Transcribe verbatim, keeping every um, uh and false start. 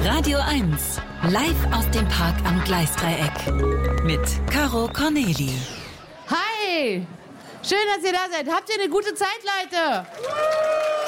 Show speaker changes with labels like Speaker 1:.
Speaker 1: Radio eins, live aus dem Park am Gleisdreieck. Mit Caro Corneli.
Speaker 2: Hi! Schön, dass ihr da seid. Habt ihr eine gute Zeit, Leute?